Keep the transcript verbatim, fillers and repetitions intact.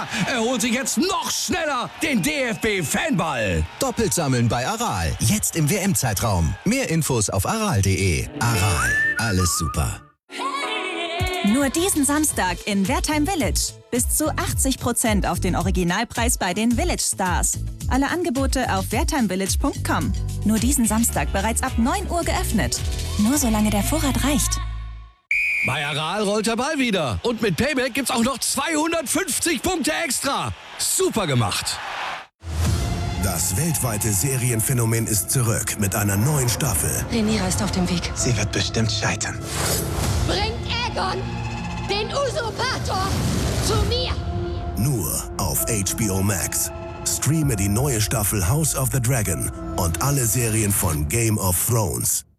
Er holt sich jetzt noch schneller den D F B-Fanball. Doppelt sammeln bei Aral. Jetzt im W M-Zeitraum. Mehr Infos auf aral punkt de. Aral. Alles super. Nur diesen Samstag in Wertheim Village. Bis zu achtzig Prozent auf den Originalpreis bei den Village Stars. Alle Angebote auf wertheimvillage punkt com. Nur diesen Samstag bereits ab neun Uhr geöffnet. Nur solange der Vorrat reicht. Bei Aral rollt der Ball wieder. Und mit Payback gibt's auch noch zweihundertfünfzig Punkte extra. Super gemacht. Das weltweite Serienphänomen ist zurück mit einer neuen Staffel. Rhaenyra ist auf dem Weg. Sie wird bestimmt scheitern. Bringt Aegon, den Usurpator, zu mir! Nur auf H B O Max. Streame die neue Staffel House of the Dragon und alle Serien von Game of Thrones.